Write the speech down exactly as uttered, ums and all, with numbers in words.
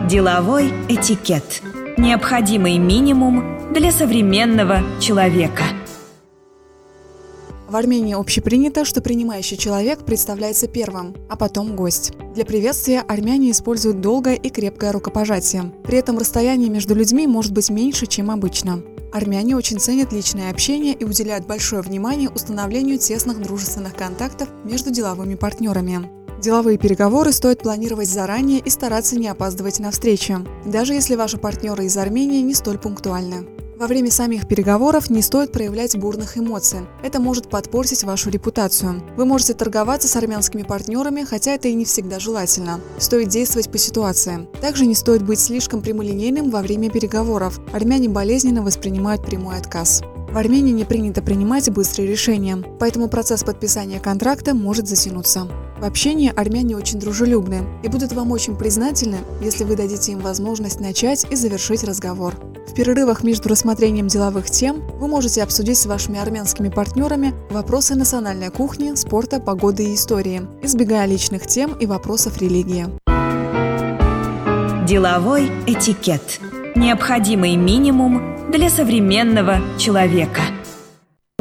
Деловой этикет. Необходимый минимум для современного человека. В Армении общепринято, что принимающий человек представляется первым, а потом гость. Для приветствия армяне используют долгое и крепкое рукопожатие. При этом расстояние между людьми может быть меньше, чем обычно. Армяне очень ценят личное общение и уделяют большое внимание установлению тесных дружественных контактов между деловыми партнерами. Деловые переговоры стоит планировать заранее и стараться не опаздывать на встречи, даже если ваши партнеры из Армении не столь пунктуальны. Во время самих переговоров не стоит проявлять бурных эмоций. Это может подпортить вашу репутацию. Вы можете торговаться с армянскими партнерами, хотя это и не всегда желательно. Стоит действовать по ситуации. Также не стоит быть слишком прямолинейным во время переговоров. Армяне болезненно воспринимают прямой отказ. В Армении не принято принимать быстрые решения, поэтому процесс подписания контракта может затянуться. В общении армяне очень дружелюбны и будут вам очень признательны, если вы дадите им возможность начать и завершить разговор. В перерывах между рассмотрением деловых тем вы можете обсудить с вашими армянскими партнерами вопросы национальной кухни, спорта, погоды и истории, избегая личных тем и вопросов религии. Деловой этикет. Необходимый минимум для современного человека.